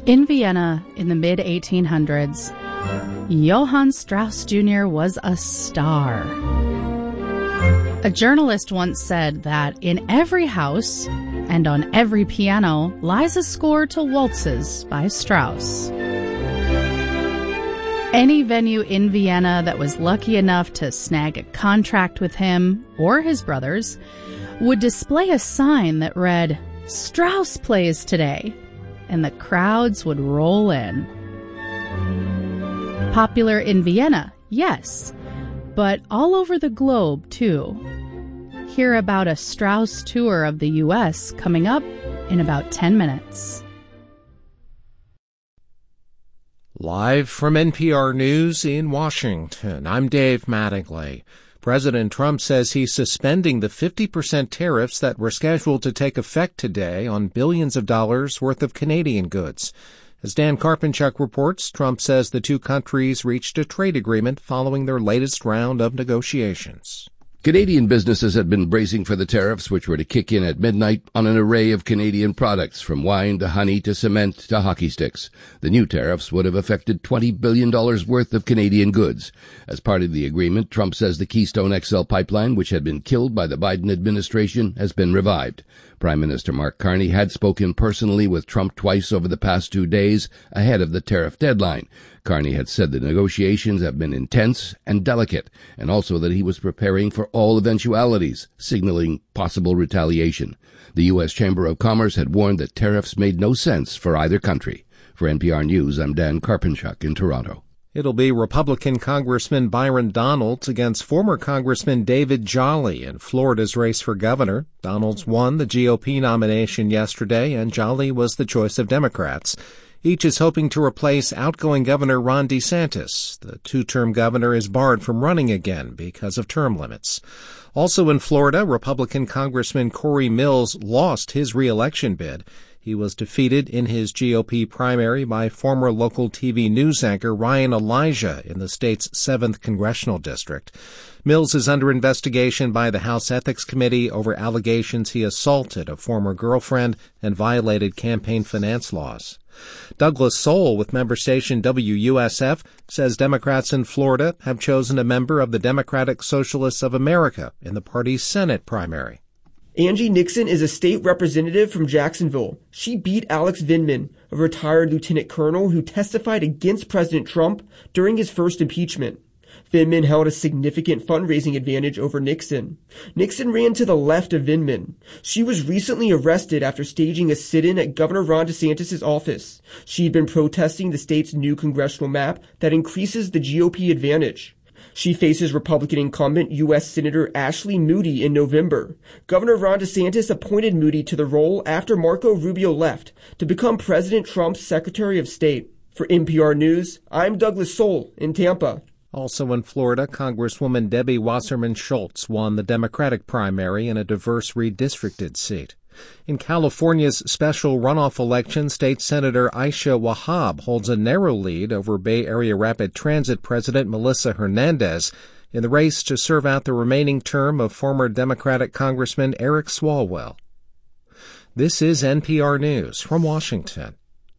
In Vienna in the mid-1800s, Johann Strauss Jr. was a star. A journalist once said that in every house and on every piano lies a score to waltzes by Strauss. Any venue in Vienna that was lucky enough to snag a contract with him or his brothers would display a sign that read, "Strauss plays today," and the crowds would roll in. Popular in Vienna, yes, but all over the globe, too. Hear about a Strauss tour of the U.S. coming up in about 10 minutes. Live from NPR News in Washington, I'm Dave Mattingly. President Trump says he's suspending the 50% tariffs that were scheduled to take effect today on billions of dollars worth of Canadian goods. As Dan Karpenchuk reports, Trump says the two countries reached a trade agreement following their latest round of negotiations. Canadian businesses had been bracing for the tariffs, which were to kick in at midnight on an array of Canadian products, from wine to honey to cement to hockey sticks. The new tariffs would have affected $20 billion worth of Canadian goods. As part of the agreement, Trump says the Keystone XL pipeline, which had been killed by the Biden administration, has been revived. Prime Minister Mark Carney had spoken personally with Trump twice over the past 2 days ahead of the tariff deadline. Carney had said the negotiations have been intense and delicate, and also that he was preparing for all eventualities, signaling possible retaliation. The U.S. Chamber of Commerce had warned that tariffs made no sense for either country. For NPR News, I'm Dan Karpenchuk in Toronto. It'll be Republican Congressman Byron Donalds against former Congressman David Jolly in Florida's race for governor. Donalds won the GOP nomination yesterday, and Jolly was the choice of Democrats. Each is hoping to replace outgoing Governor Ron DeSantis. The two-term governor is barred from running again because of term limits. Also in Florida, Republican Congressman Corey Mills lost his re-election bid. He was defeated in his GOP primary by former local TV news anchor Ryan Elijah in the state's 7th congressional district. Mills is under investigation by the House Ethics Committee over allegations he assaulted a former girlfriend and violated campaign finance laws. Douglas Soul with member station WUSF says Democrats in Florida have chosen a member of the Democratic Socialists of America in the party's Senate primary. Angie Nixon is a state representative from Jacksonville. She beat Alex Vindman, a retired lieutenant colonel who testified against President Trump during his first impeachment. Vindman held a significant fundraising advantage over Nixon. Nixon ran to the left of Vindman. She was recently arrested after staging a sit-in at Governor Ron DeSantis' office. She'd been protesting the state's new congressional map that increases the GOP advantage. She faces Republican incumbent U.S. Senator Ashley Moody in November. Governor Ron DeSantis appointed Moody to the role after Marco Rubio left to become President Trump's Secretary of State. For NPR News, I'm Douglas Soul in Tampa. Also in Florida, Congresswoman Debbie Wasserman Schultz won the Democratic primary in a diverse redistricted seat. In California's special runoff election, State Senator Aisha Wahab holds a narrow lead over Bay Area Rapid Transit President Melissa Hernandez in the race to serve out the remaining term of former Democratic Congressman Eric Swalwell. This is NPR News from Washington.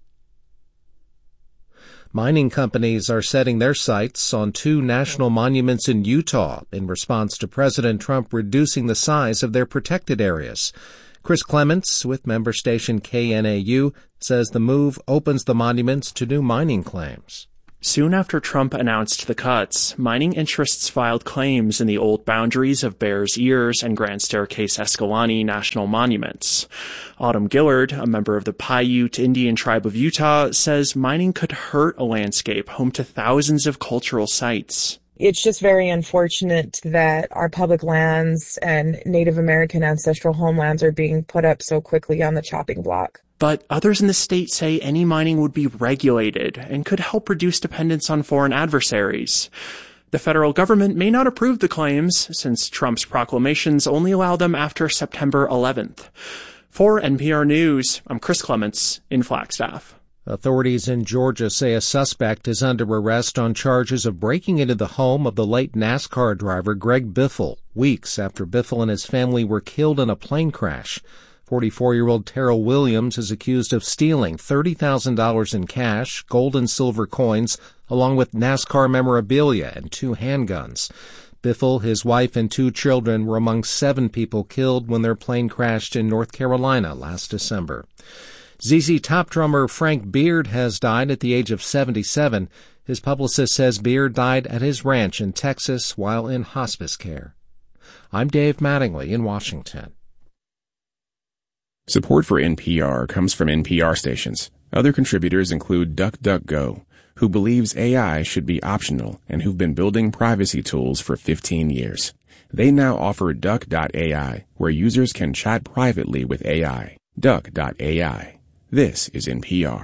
Mining companies are setting their sights on 2 national monuments in Utah in response to President Trump reducing the size of their protected areas. Chris Clements with member station KNAU says the move opens the monuments to new mining claims. Soon after Trump announced the cuts, mining interests filed claims in the old boundaries of Bears Ears and Grand Staircase Escalante national monuments. Autumn Gillard, a member of the Paiute Indian Tribe of Utah, says mining could hurt a landscape home to thousands of cultural sites. It's just very unfortunate that our public lands and Native American ancestral homelands are being put up so quickly on the chopping block. But others in the state say any mining would be regulated and could help reduce dependence on foreign adversaries. The federal government may not approve the claims, since Trump's proclamations only allow them after September 11th. For NPR News, I'm Chris Clements in Flagstaff. Authorities in Georgia say a suspect is under arrest on charges of breaking into the home of the late NASCAR driver Greg Biffle, weeks after Biffle and his family were killed in a plane crash. 44-year-old Terrell Williams is accused of stealing $30,000 in cash, gold and silver coins, along with NASCAR memorabilia and 2 handguns. Biffle, his wife, and 2 children were among 7 people killed when their plane crashed in North Carolina last December. ZZ Top drummer Frank Beard has died at the age of 77. His publicist says Beard died at his ranch in Texas while in hospice care. I'm Dave Mattingly in Washington. Support for NPR comes from NPR stations. Other contributors include DuckDuckGo, who believes AI should be optional and who've been building privacy tools for 15 years. They now offer Duck.ai, where users can chat privately with AI. Duck.ai. This is NPR.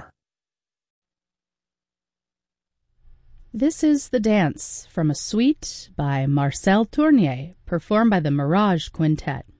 This is The Dance from a suite by Marcel Tournier, performed by the Mirage Quintet.